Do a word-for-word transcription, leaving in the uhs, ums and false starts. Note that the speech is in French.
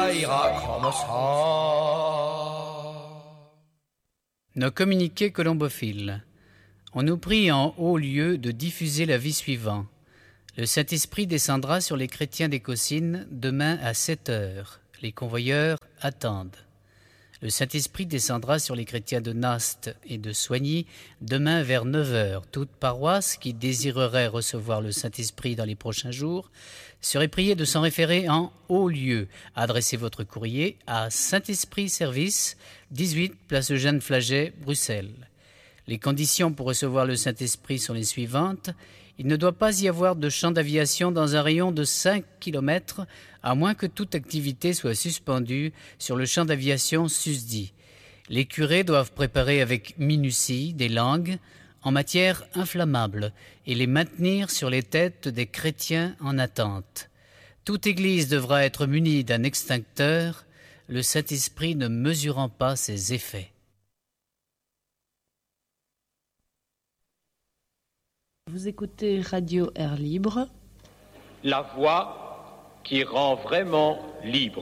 Nos communiqués colombophiles. On nous prie en haut lieu de diffuser l'avis suivant. Le Saint-Esprit descendra sur les chrétiens des Caucines demain à sept heures. Les convoyeurs attendent. Le Saint-Esprit descendra sur les chrétiens de Nast et de Soigny demain vers neuf heures. Toute paroisse qui désirerait recevoir le Saint-Esprit dans les prochains jours serait priée de s'en référer en haut lieu. Adressez votre courrier à Saint-Esprit Service, dix-huit place Eugène Flaget, Bruxelles. Les conditions pour recevoir le Saint-Esprit sont les suivantes. Il ne doit pas y avoir de champ d'aviation dans un rayon de cinq kilomètres, à moins que toute activité soit suspendue sur le champ d'aviation susdit. Les curés doivent préparer avec minutie des langues en matière inflammable et les maintenir sur les têtes des chrétiens en attente. Toute église devra être munie d'un extincteur, le Saint-Esprit ne mesurant pas ses effets. Vous écoutez Radio Air Libre. La voix qui rend vraiment libre.